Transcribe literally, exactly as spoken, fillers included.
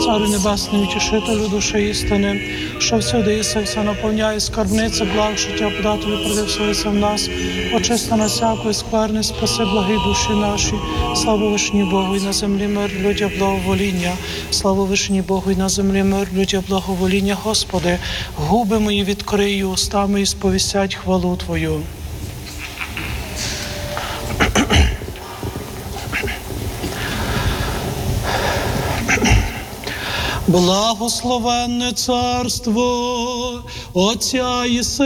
Царю Небесний, утішителю душі істини, що всюди єси, все наповняє скарбниці, благ життя, подателю придивсується в нас, очисти нас всякої скверни, спаси благі душі наші. Слава вишні Богу, і на землі мир, людям благовоління. Слава вишні Богу, і на землі мир, людям благовоління. Господи, губи мої відкрию, уста мої сповістять хвалу Твою. Благословенне царство Отця і Сина